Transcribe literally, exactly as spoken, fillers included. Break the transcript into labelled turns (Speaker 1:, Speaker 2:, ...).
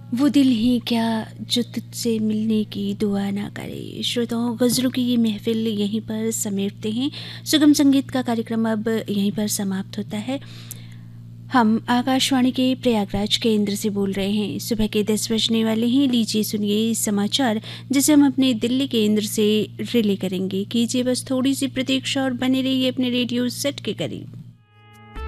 Speaker 1: वो दिल ही क्या जो तुझसे मिलने की दुआ ना करे। श्रोताओं, गज़लों की ये महफ़िल यहीं पर समेटते हैं। सुगम संगीत का कार्यक्रम अब यहीं पर समाप्त होता है। हम आकाशवाणी के प्रयागराज केंद्र से बोल रहे हैं। सुबह के दस बजने वाले हैं। लीजिए सुनिए समाचार, जिसे हम अपने दिल्ली केंद्र से रिले करेंगे। कीजिए बस थोड़ी सी प्रतीक्षा और बने रहिए अपने रेडियो सेट के करीब।